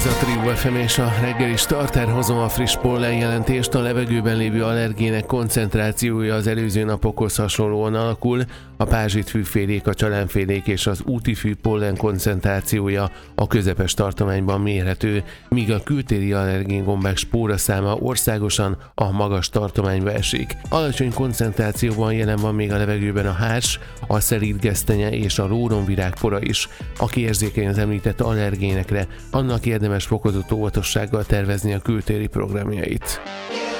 Ez a Trio FM és a reggeli starter, hozom a friss pollenjelentést. A levegőben lévő allergének koncentrációja az előző napokhoz hasonlóan alakul. A pázsitfűfélék, a csalánfélék és az útifű pollen koncentrációja a közepes tartományban mérhető, míg a kültéri allergéngombák spóraszáma országosan a magas tartományba esik. Alacsony koncentrációban jelen van még a levegőben a hárs, a szelídgesztenye és a róronvirágpora is. Aki érzékeny az említett allergénekre, annak érdemes fokozott óvatossággal tervezni a kültéri programjait.